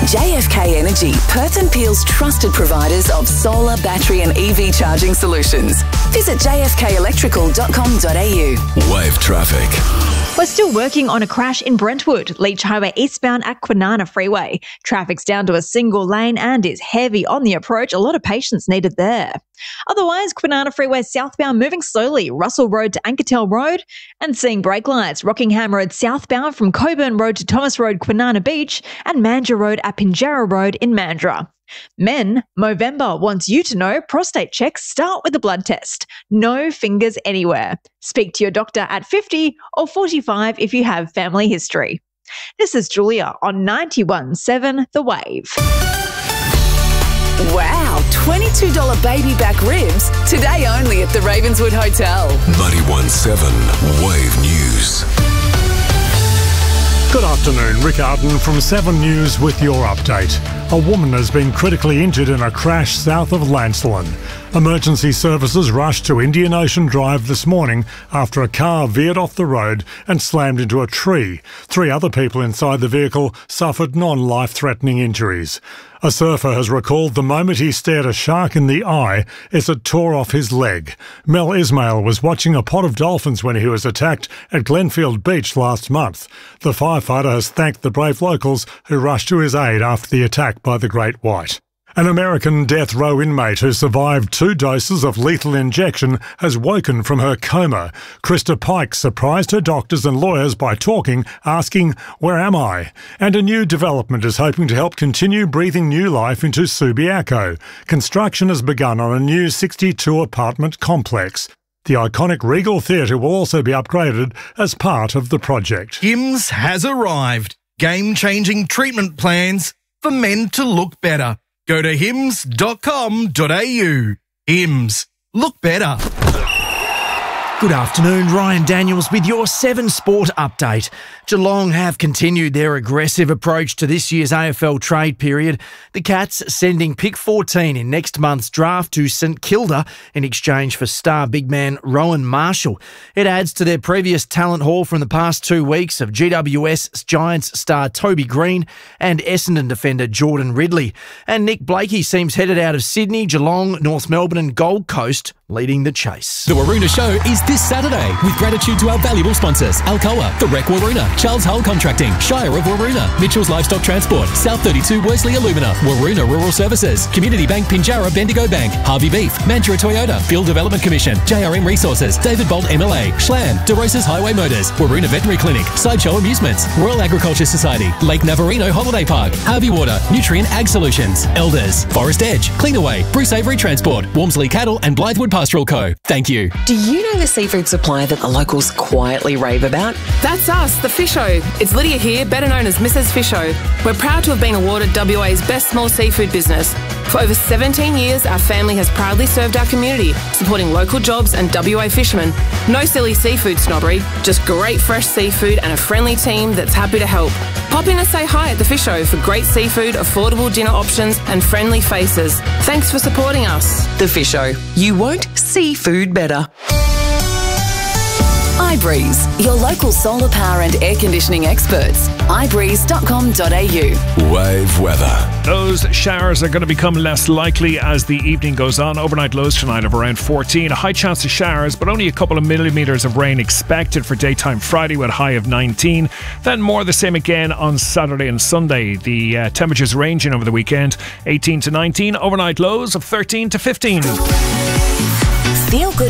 JFK Energy, Perth and Peel's trusted providers of solar, battery and EV charging solutions. Visit jfkelectrical.com.au. Wave traffic. We're still working on a crash in Brentwood, Leach Highway eastbound at Kwinana Freeway. Traffic's down to a single lane and is heavy on the approach. A lot of patience needed there. Otherwise, Kwinana Freeway southbound moving slowly, Russell Road to Ankertel Road, and seeing brake lights, Rockingham Road southbound from Coburn Road to Thomas Road, Kwinana Beach, and Mandurah Road at Pinjarra Road in Mandurah. Men, Movember wants you to know prostate checks start with a blood test. No fingers anywhere. Speak to your doctor at 50 or 45 if you have family history. This is Julia on 91.7 The Wave. Wow, $22 baby back ribs. Today only at the Ravenswood Hotel. 91.7 Wave News. Good afternoon, Rick Arden from 7 News with your update. A woman has been critically injured in a crash south of Lancelin. Emergency services rushed to Indian Ocean Drive this morning after a car veered off the road and slammed into a tree. 3 other people inside the vehicle suffered non-life-threatening injuries. A surfer has recalled the moment he stared a shark in the eye as it tore off his leg. Mel Ismail was watching a pod of dolphins when he was attacked at Glenfield Beach last month. The firefighter has thanked the brave locals who rushed to his aid after the attack by the great white. An American death row inmate who survived 2 doses of lethal injection has woken from her coma. Krista Pike surprised her doctors and lawyers by talking, asking, "Where am I?" And a new development is hoping to help continue breathing new life into Subiaco. Construction has begun on a new 62-apartment complex. The iconic Regal Theatre will also be upgraded as part of the project. Hims has arrived. Game-changing treatment plans for men to look better. Go to hims.com.au. Hims. Look better. Good afternoon, Ryan Daniels with your 7 Sport update. Geelong have continued their aggressive approach to this year's AFL trade period. The Cats sending pick 14 in next month's draft to St Kilda in exchange for star big man Rowan Marshall. It adds to their previous talent haul from the past 2 weeks of GWS Giants star Toby Green and Essendon defender Jordan Ridley. And Nick Blakey seems headed out of Sydney, Geelong, North Melbourne and Gold Coast, leading the chase. The Waroona Show is this Saturday with gratitude to our valuable sponsors Alcoa, The Rec Waroona, Charles Hull Contracting, Shire of Waroona, Mitchell's Livestock Transport, South 32 Worsley Alumina, Waroona Rural Services, Community Bank Pinjarra Bendigo Bank, Harvey Beef, Mandurah Toyota, Field Development Commission, JRM Resources, David Bolt MLA, Schlam, DeRosa's Highway Motors, Waroona Veterinary Clinic, Sideshow Amusements, Royal Agriculture Society, Lake Navarino Holiday Park, Harvey Water, Nutrient Ag Solutions, Elders, Forest Edge, Cleanaway, Bruce Avery Transport, Walmsley Cattle and Blythewood Pastoral Co. Thank you. Do you know the seafood supplier that the locals quietly rave about? That's us, the Fisho. It's Lydia here, better known as Mrs. Fisho. We're proud to have been awarded WA's Best Small Seafood Business. For over 17 years, our family has proudly served our community, supporting local jobs and WA fishermen. No silly seafood snobbery, just great fresh seafood and a friendly team that's happy to help. Pop in and say hi at the Fisho for great seafood, affordable dinner options and friendly faces. Thanks for supporting us. The Fisho. You won't see food better. iBreeze, your local solar power and air conditioning experts. ibreeze.com.au. Wave weather. Those showers are going to become less likely as the evening goes on. Overnight lows tonight of around 14. A high chance of showers, but only a couple of millimetres of rain expected for daytime Friday with a high of 19. Then more the same again on Saturday and Sunday. The temperatures ranging over the weekend 18 to 19. Overnight lows of 13 to 15. Feel good.